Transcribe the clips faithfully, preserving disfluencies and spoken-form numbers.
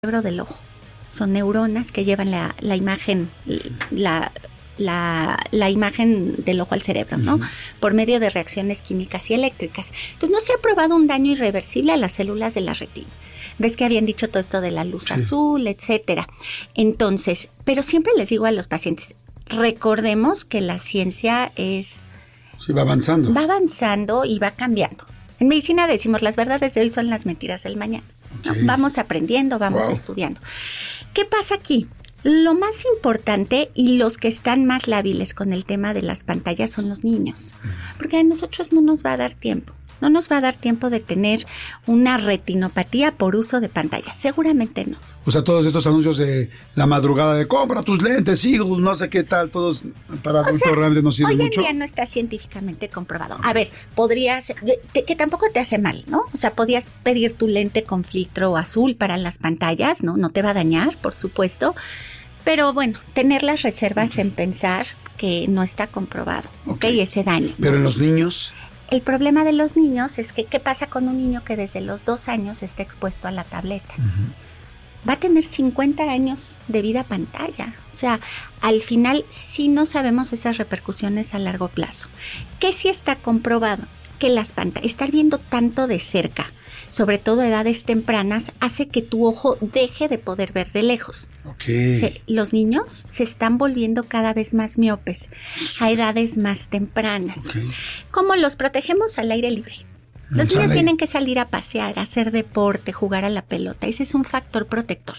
cerebro del ojo. Son neuronas que llevan la, la imagen, la, la, la imagen del ojo al cerebro, ¿no? Uh-huh. Por medio de reacciones químicas y eléctricas. Entonces, no se ha probado un daño irreversible a las células de la retina. Ves que habían dicho todo esto de la luz sí. azul, etcétera. Entonces, pero siempre les digo a los pacientes, recordemos que la ciencia es... Sí, va avanzando. Va avanzando y va cambiando. En medicina decimos, las verdades de hoy son las mentiras del mañana. Okay. ¿No? Vamos aprendiendo, vamos wow. estudiando. ¿Qué pasa aquí? Lo más importante y los que están más lábiles con el tema de las pantallas son los niños. Porque a nosotros no nos va a dar tiempo. No nos va a dar tiempo de tener una retinopatía por uso de pantalla. Seguramente no. O sea, todos estos anuncios de la madrugada de compra tus lentes, Eagles, no sé qué tal, todos para adultos realmente no sirven mucho. Hoy en día no está científicamente comprobado. Okay. A ver, podrías, te, que tampoco te hace mal, ¿no? O sea, podías pedir tu lente con filtro azul para las pantallas, ¿no? No te va a dañar, por supuesto. Pero bueno, tener las reservas okay. en pensar que no está comprobado, ¿ok? okay ese daño. Pero ¿no? en los niños... El problema de los niños es que, ¿qué pasa con un niño que desde los dos años está expuesto a la tableta? Uh-huh. Va a tener cincuenta años de vida pantalla. O sea, al final sí no sabemos esas repercusiones a largo plazo. ¿Qué sí está comprobado? Que las pantallas, estar viendo tanto de cerca, sobre todo a edades tempranas, hace que tu ojo deje de poder ver de lejos. Okay. Se, los niños se están volviendo cada vez más miopes a edades más tempranas. Okay. ¿Cómo los protegemos? Al aire libre. Los no niños sale. tienen que salir a pasear, a hacer deporte, jugar a la pelota. Ese es un factor protector.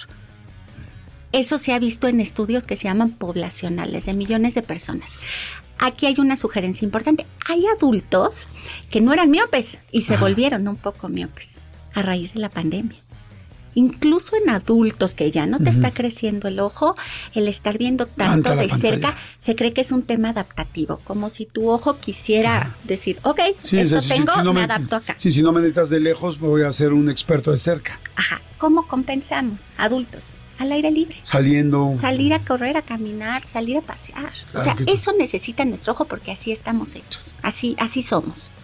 Eso se ha visto en estudios que se llaman poblacionales, de millones de personas. Aquí hay una sugerencia importante. Hay adultos que no eran miopes y se Ajá. volvieron un poco miopes a raíz de la pandemia. Incluso en adultos que ya no te uh-huh. está creciendo el ojo, el estar viendo tanto Tanta de cerca, se cree que es un tema adaptativo, como si tu ojo quisiera Ajá. decir, ok, sí, esto o sea, tengo, si, si no me, me adapto acá. Sí, si no me necesitas de lejos, me voy a hacer un experto de cerca. Ajá. ¿Cómo compensamos? Adultos. Al aire libre. Saliendo. Salir a correr, a caminar, salir a pasear. Claro, o sea, que... eso necesita nuestro ojo porque así estamos hechos. Así, así somos.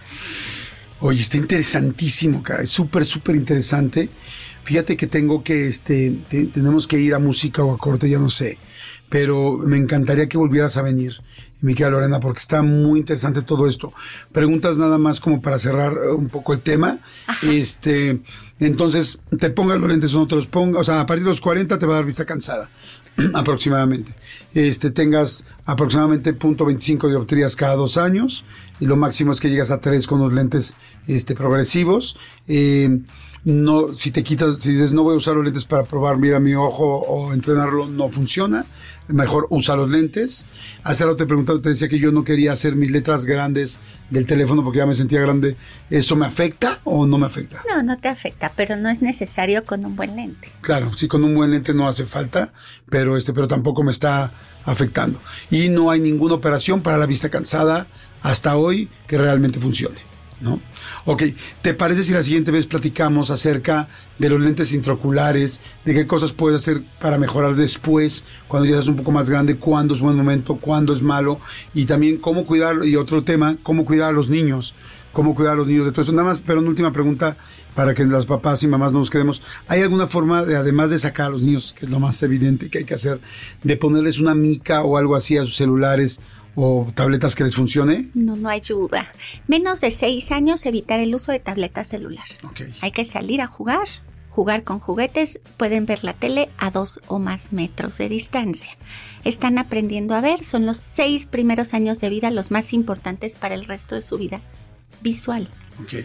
Oye, está interesantísimo, cara. Es súper, súper interesante. Fíjate que tengo que, este, te, tenemos que ir a música o a corte, ya no sé. Pero me encantaría que volvieras a venir, mi querida Lorena, porque está muy interesante todo esto. Preguntas nada más como para cerrar un poco el tema. Ajá. Este, entonces, te pongas los lentes o no te los pongas, o sea, a partir de los cuarenta te va a dar vista cansada, aproximadamente. Este, tengas aproximadamente punto veinticinco dioptrías cada dos años, y lo máximo es que llegas a tres con los lentes este, progresivos. Eh, No, si te quitas, si dices no voy a usar los lentes para probar, mira mi ojo o entrenarlo, no funciona. Mejor usa los lentes. Hace rato te preguntaba, te decía que yo no quería hacer mis letras grandes del teléfono porque ya me sentía grande. ¿Eso me afecta o no me afecta? No, no te afecta, pero no es necesario con un buen lente. Claro, sí, con un buen lente no hace falta, pero este, pero tampoco me está afectando. Y no hay ninguna operación para la vista cansada hasta hoy que realmente funcione, ¿no? Ok, ¿te parece si la siguiente vez platicamos acerca de los lentes intraoculares, de qué cosas puedes hacer para mejorar después, cuando ya seas un poco más grande, cuándo es buen momento, cuándo es malo, y también cómo cuidar, y otro tema, cómo cuidar a los niños, cómo cuidar a los niños de todo esto? Nada más, pero una última pregunta para que las papás y mamás no nos quedemos. ¿Hay alguna forma, de, además de sacar a los niños, que es lo más evidente que hay que hacer, de ponerles una mica o algo así a sus celulares o tabletas que les funcione? No, no ayuda. Menos de seis años, evitar el uso de tableta celular. Okay. Hay que salir a jugar, jugar con juguetes, pueden ver la tele a dos o más metros de distancia. Están aprendiendo a ver, son los seis primeros años de vida los más importantes para el resto de su vida visual. Ok.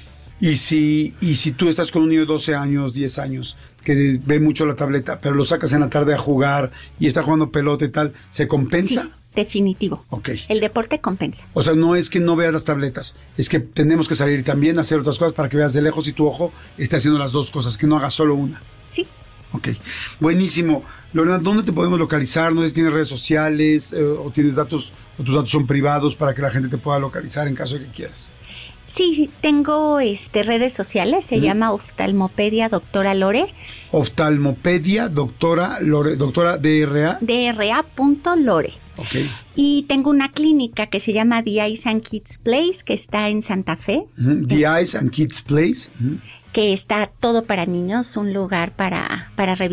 Y si, y si tú estás con un niño de doce años, diez años, que ve mucho la tableta, pero lo sacas en la tarde a jugar y está jugando pelota y tal, ¿se compensa? Sí. Definitivo. Okay. El deporte compensa. O sea, no es que no veas las tabletas, es que tenemos que salir también a hacer otras cosas para que veas de lejos y tu ojo esté haciendo las dos cosas, que no hagas solo una. Sí. Ok, buenísimo. Lorena, ¿dónde te podemos localizar? No sé si tienes redes sociales eh, o tienes datos, o tus datos son privados para que la gente te pueda localizar en caso de que quieras. Sí, tengo este, redes sociales, se ¿Mm? llama Oftalmopedia Doctora Lore. Oftalmopedia Doctora Lore, Doctora D R A. D R A punto Lore. Okay. Y tengo una clínica que se llama The Eyes and Kids Place, que está en Santa Fe. Mm-hmm. The Eyes and Kids Place. Mm-hmm. que está todo para niños, un lugar para, para